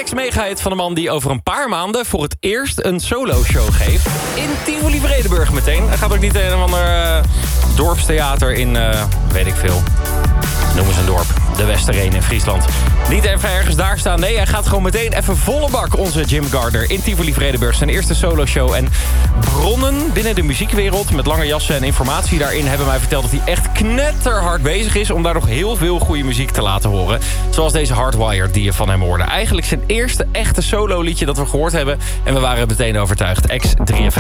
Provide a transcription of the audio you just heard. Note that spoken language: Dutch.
Next mega-hit van een man die over een paar maanden voor het eerst een solo-show geeft. In Tivoli Vredenburg meteen. Hij gaat ook niet een of ander dorpstheater in, weet ik veel. Noem eens een dorp. De Westereen in Friesland. Niet even ergens daar staan. Nee, hij gaat gewoon meteen even volle bak. Onze Jim Gardner in Tivoli Vredenburg. Zijn eerste soloshow. En bronnen binnen de muziekwereld met lange jassen en informatie daarin hebben mij verteld dat hij echt knetterhard bezig is om daar nog heel veel goede muziek te laten horen. Zoals deze Hardwired die je van hem hoorde. Eigenlijk zijn eerste echte solo liedje dat we gehoord hebben. En we waren meteen overtuigd. X3FM.